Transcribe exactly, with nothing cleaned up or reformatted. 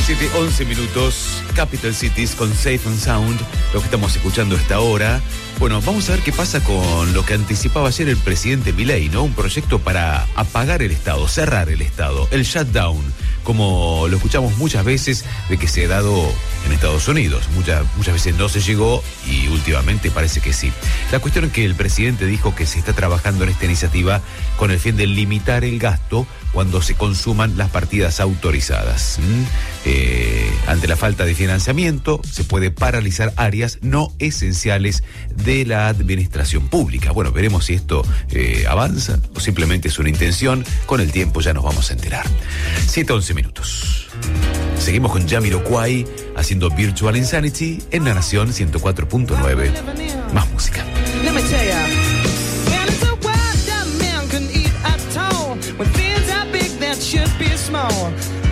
siete, once minutos, Capital Cities con Safe and Sound, lo que estamos escuchando a esta hora. Bueno, vamos a ver qué pasa con lo que anticipaba ayer el presidente Milei, ¿no? Un proyecto para apagar el Estado, cerrar el Estado, el shutdown, como lo escuchamos muchas veces de que se ha dado en Estados Unidos. Muchas, muchas veces no se llegó y últimamente parece que sí. La cuestión es que el presidente dijo que se está trabajando en esta iniciativa con el fin de limitar el gasto cuando se consuman las partidas autorizadas. ¿Mm? Eh, ante la falta de financiamiento, se puede paralizar áreas no esenciales de la administración pública. Bueno, veremos si esto eh, avanza o simplemente es una intención. Con el tiempo ya nos vamos a enterar. siete, once minutos. Seguimos con Jamiroquai haciendo Virtual Insanity en La Nación ciento cuatro punto nueve. Más música. Let me tell ya.